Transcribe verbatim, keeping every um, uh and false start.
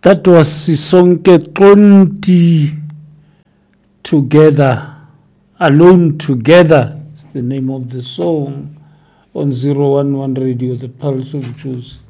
That was Sisonke Konti, Together, Alone Together, is the name of the song, on zero one one Radio, the Pulse of Jews.